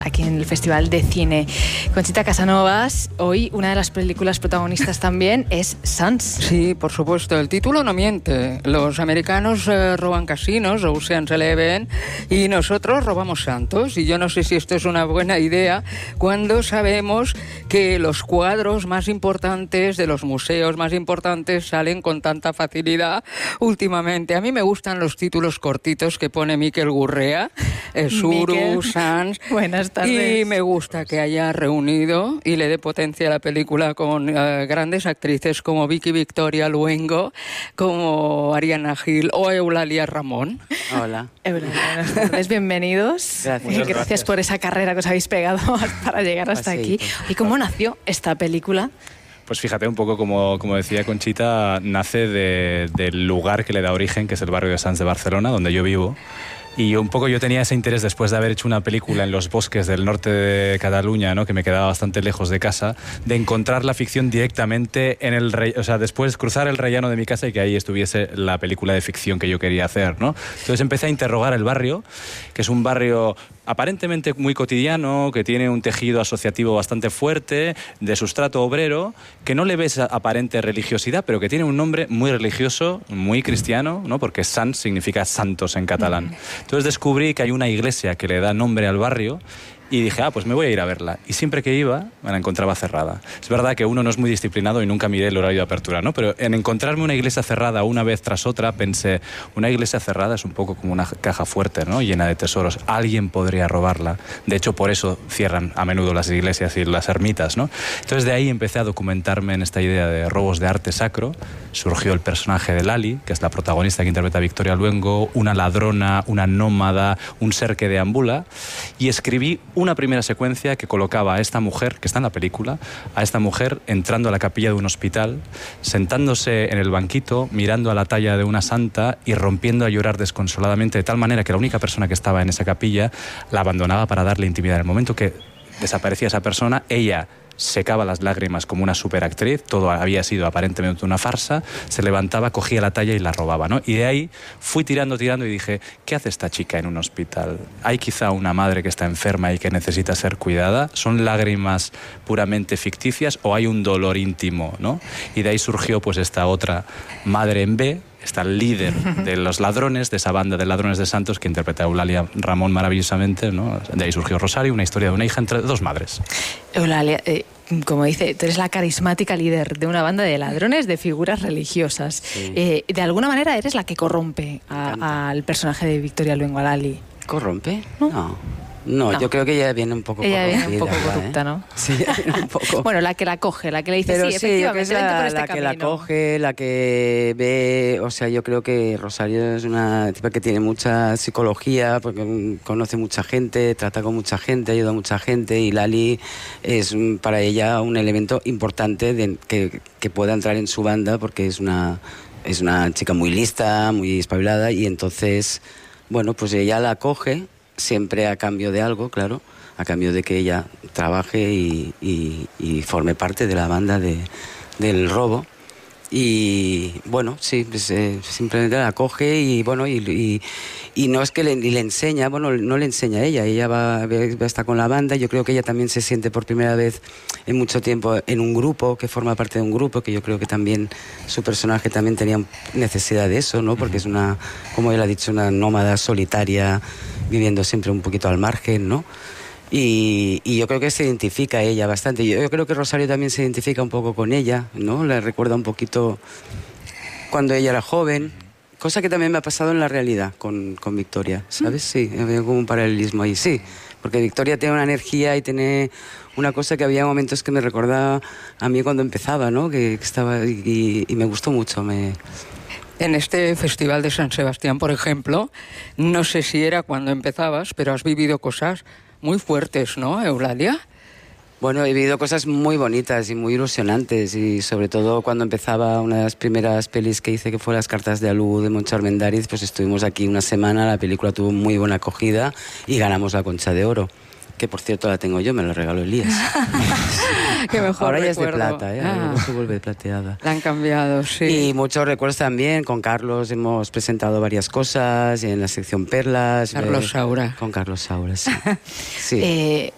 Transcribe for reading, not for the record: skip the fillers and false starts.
Aquí en el Festival de Cine. Conchita Casanovas, hoy una de las películas protagonistas también es Sons. Sí, por supuesto, el título no miente. Los americanos roban casinos, Ocean's Eleven, y nosotros robamos santos. Y yo no sé si esto es una buena idea cuando sabemos que los cuadros más importantes de los museos más importantes salen con tanta facilidad últimamente. A mí me gustan los títulos cortitos que pone Miquel Gurrea, Suru, Sants. Buenas tardes. Y me gusta que haya reunido y le dé potencia a la película con grandes actrices como Vicky Victoria Luengo, como Ariana Gil o Eulalia Ramón. Hola. Eulalia, buenas tardes, bienvenidos. Gracias. Gracias por esa carrera que os habéis pegado para llegar hasta aquí. ¿Y cómo nació esta película? Pues fíjate, un poco como decía Conchita, nace del lugar que le da origen, que es el barrio de Sants de Barcelona, donde yo vivo. Y un poco yo tenía ese interés después de haber hecho una película en los bosques del norte de Cataluña, ¿no?, que me quedaba bastante lejos de casa, de encontrar la ficción directamente en el o sea, después cruzar el rellano de mi casa y que ahí estuviese la película de ficción que yo quería hacer, ¿no? Entonces empecé a interrogar el barrio, que es un barrio aparentemente muy cotidiano, que tiene un tejido asociativo bastante fuerte, de sustrato obrero, que no le ves aparente religiosidad, pero que tiene un nombre muy religioso, muy cristiano, ¿no?, porque Sants significa santos en catalán. Entonces descubrí que hay una iglesia que le da nombre al barrio y dije, pues me voy a ir a verla. Y siempre que iba, me la encontraba cerrada. Es verdad que uno no es muy disciplinado y nunca miré el horario de apertura, ¿no? Pero en encontrarme una iglesia cerrada una vez tras otra, pensé, una iglesia cerrada es un poco como una caja fuerte, ¿no?, llena de tesoros. Alguien podría robarla. De hecho, por eso cierran a menudo las iglesias y las ermitas, ¿no? Entonces de ahí empecé a documentarme en esta idea de robos de arte sacro. Surgió el personaje de Lali, que es la protagonista que interpreta a Victoria Luengo, una ladrona, una nómada, un ser que deambula, y escribí una primera secuencia que colocaba a esta mujer, que está en la película, a esta mujer entrando a la capilla de un hospital, sentándose en el banquito, mirando a la talla de una santa y rompiendo a llorar desconsoladamente, de tal manera que la única persona que estaba en esa capilla la abandonaba para darle intimidad. En el momento que desaparecía esa persona, ella secaba las lágrimas como una superactriz, todo había sido aparentemente una farsa, se levantaba, cogía la talla y la robaba, ¿no? Y de ahí fui tirando y dije, ¿qué hace esta chica en un hospital? ¿Hay quizá una madre que está enferma y que necesita ser cuidada? ¿Son lágrimas puramente ficticias o hay un dolor íntimo, ¿no? Y de ahí surgió pues esta otra madre en B, está el líder de los ladrones, de esa banda de ladrones de santos que interpreta a Eulalia Ramón maravillosamente, ¿no? De ahí surgió Rosario, una historia de una hija entre dos madres. Eulalia, como dice, tú eres la carismática líder de una banda de ladrones, de figuras religiosas. Sí. De alguna manera eres la que corrompe al personaje de Victoria Luengo, a Lali. ¿Corrompe? No, yo creo que ella viene un poco corrompida. Ella viene un poco corrupta, ¿no? Sí, un poco. Bueno, la que la coge, la que le dice, pero sí, efectivamente, vente por este la camino. Que la coge, la que ve, o sea, yo creo que Rosario es una tipa que tiene mucha psicología, porque conoce mucha gente, trata con mucha gente, ayuda a mucha gente, y Lali es para ella un elemento importante que pueda entrar en su banda, porque es una chica muy lista, muy espabilada, y entonces, bueno, pues ella la coge, siempre a cambio de algo, claro, a cambio de que ella trabaje y forme parte de la banda del robo. Y bueno, sí, pues, simplemente la coge y bueno, y no es que le enseña, bueno, no le enseña a ella va a estar con la banda. Yo creo que ella también se siente por primera vez en mucho tiempo en un grupo, que forma parte de un grupo, que yo creo que también su personaje también tenía necesidad de eso, ¿no? Porque es una, como él ha dicho, una nómada solitaria, viviendo siempre un poquito al margen, ¿no? Y yo creo que se identifica a ella bastante. Yo creo que Rosario también se identifica un poco con ella, ¿no? Le recuerda un poquito cuando ella era joven, cosa que también me ha pasado en la realidad con Victoria, ¿sabes? Sí, había como un paralelismo ahí, sí. Porque Victoria tiene una energía y tiene una cosa que había momentos que me recordaba a mí cuando empezaba, ¿no? Que estaba y me gustó mucho, En este Festival de San Sebastián, por ejemplo, no sé si era cuando empezabas, pero has vivido cosas muy fuertes, ¿no, Eulalia? Bueno, he vivido cosas muy bonitas y muy ilusionantes, y sobre todo cuando empezaba una de las primeras pelis que hice, que fue Las cartas de Alú de Moncho Armendáriz, pues estuvimos aquí una semana, la película tuvo muy buena acogida y ganamos la Concha de Oro, que por cierto la tengo yo, me la regaló Elías. Qué mejor ahora recuerdo. Ya es de plata, ahora se vuelve plateada. La han cambiado, sí. Y muchos recuerdos también, con Carlos hemos presentado varias cosas, en la sección Perlas. Carlos Saura. Con Carlos Saura, sí. Sí.